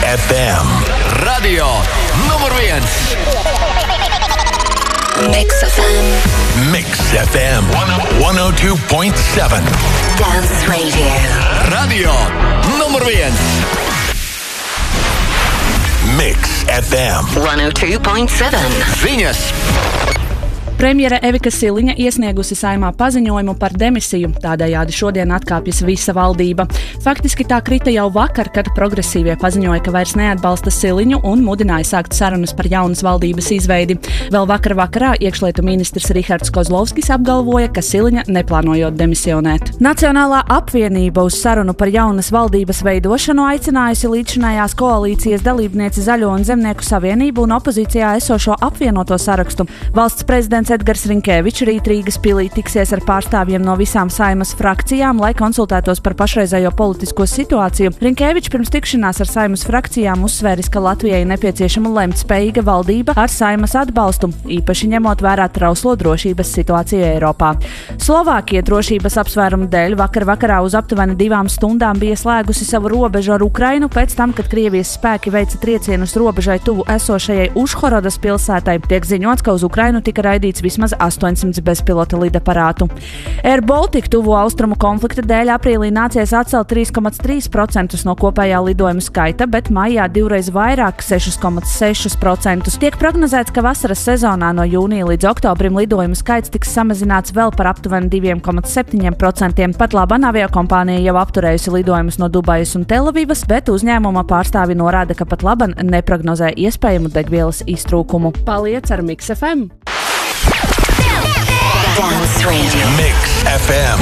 FM. Radio numur 1. Mix FM. Mix FM 102.7. Dance Radio. Radio numur 1. Mix FM 102.7. Ziņas. Premjere Evika Siliņa iesniegusi Saeimā paziņojumu par demisiju, tādējādi šodien atkāpjas visa valdība. Faktiski tā krita jau vakar, kad progresīvie paziņoja, ka vairs neatbalsta Siliņu un mudināja sākt sarunas par jaunas valdības izveidi. Vēl vakar vakarā iekšlietu ministrs Rihards Kozlovskis apgalvoja, ka Siliņa neplānojot demisionēt. Nacionālā apvienība uz sarunu par jaunas valdības veidošanu aicinājusi līdzinājās koalīcijas dalībnieci Zaļo un Zemnieku savienību un opozīcijā esošo apvienoto sarakstu. Valsts prezidents Edgars Rinkēvičs rīt Rīgas pilī tiksies ar pārstāvjiem no visām Saeimas frakcijām, lai konsultētos par pašreizējo politisko situāciju. Rinkēvičs pirms tikšanās ar Saeimas frakcijām uzsvēris, ka Latvijai nepieciešama lemtspējīga valdība ar Saeimas atbalstu, īpaši ņemot vērā trauslo drošības situāciju Eiropā. Slovākija drošības apsvērumu dēļ vakarā uz aptuveni 2 stundām bija slēgusi savu robežu ar Ukrainu pēc tam, kad Krievijas spēki veica triecienus robežai tuvu esošajai Užhorodas pilsētai. Tiek ziņots, ka uz Ukrainu tika raidīts vismaz 800 bezpilota lidaparātu. Air Baltica tuvo austrumu konflikta dēļ aprīlī nācies atcelt 3,3% no kopējā lidojumu skaita, bet maijā divreiz vairāk 6,6%. Tiek prognozēts, ka vasaras sezonā no jūnija līdz oktobrim lidojumu skaits tiks samazināts vēl par aptuveni 2,7%. Pat labi aviokompānija jau apturējusi lidojumus no Dubajas un Telavivas, bet uzņēmuma pārstāvi norāda, ka pat labi neprognozē iespējamu degvielas iztrūkumu. Paliec ar Mix FM! Dance Radio. Mix FM